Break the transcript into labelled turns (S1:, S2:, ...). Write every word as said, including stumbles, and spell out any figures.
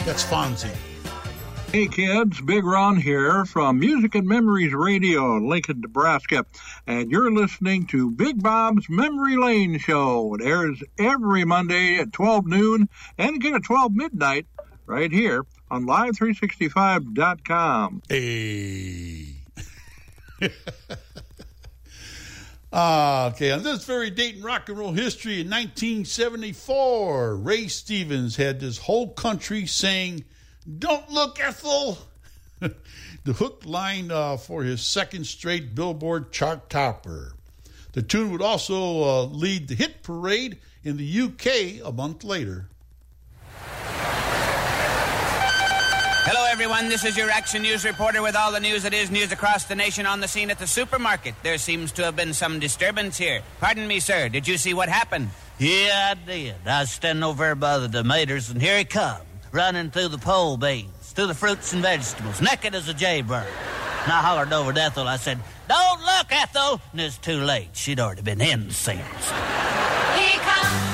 S1: That's Fonzie.
S2: Hey kids, Big Ron here from Music and Memories Radio in Lincoln, Nebraska, and you're listening to Big Bob's Memory Lane Show. It airs every Monday at twelve noon and again at twelve midnight right here on live three sixty-five dot com.
S1: Hey. uh, okay, on this very date in rock and roll history in nineteen seventy-four, Ray Stevens had this whole country saying, "Don't look, Ethel." The hook line uh, for his second straight Billboard chart topper. The tune would also uh, lead the hit parade in the U K a month later.
S3: Hello, everyone. This is your Action News reporter with all the news that is news across the nation on the scene at the supermarket. There seems to have been some disturbance here. Pardon me, sir. Did you see what happened?
S4: Yeah, I did. I was standing over there by the tomatoes, and here he comes, running through the pole beans, through the fruits and vegetables, naked as a jaybird. And I hollered over to Ethel. I said, "Don't look, Ethel!" And it's too late. She'd already been in the scenes.